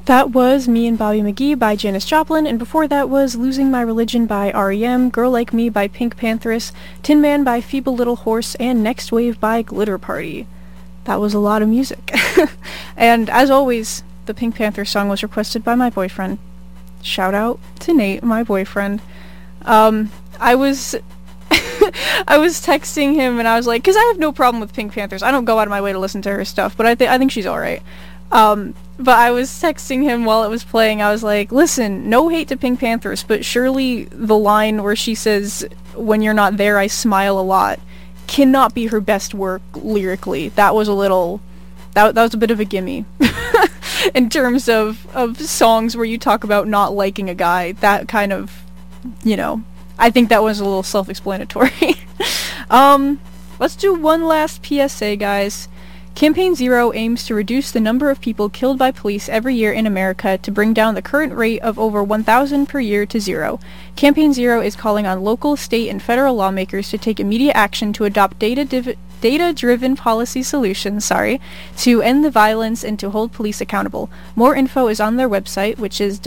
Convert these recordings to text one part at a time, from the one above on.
That was Me and Bobby McGee by Janis Joplin, and before that was Losing My Religion by R.E.M., Girl Like Me by Pink Panthers, Tin Man by Feeble Little Horse, and Next Wave by Glitter Party. That was a lot of music. And as always, the Pink Panther song was requested by my boyfriend. Shout out to Nate, my boyfriend. I was texting him and I was like, because I have no problem with Pink Panthers. I don't go out of my way to listen to her stuff, but I think she's alright. But I was texting him while it was playing. I was like, listen, no hate to Pink Panthers, but surely the line where she says, when you're not there, I smile a lot, cannot be her best work lyrically. That was a little... That was a bit of a gimme. In terms of songs where you talk about not liking a guy. That kind of, I think that was a little self-explanatory. Let's do one last PSA, guys. Campaign Zero aims to reduce the number of people killed by police every year in America to bring down the current rate of over 1,000 per year to zero. Campaign Zero is calling on local, state, and federal lawmakers to take immediate action to adopt data-driven policy solutions, to end the violence and to hold police accountable. More info is on their website, which is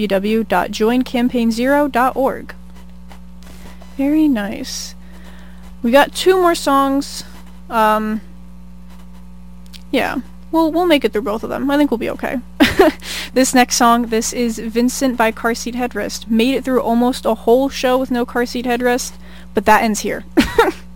www.joincampaignzero.org. Very nice. We got 2 more songs. Yeah, we'll make it through both of them. I think we'll be okay. This next song, this is Vincent by Car Seat Headrest. Made it through almost a whole show with no car seat headrest, but that ends here.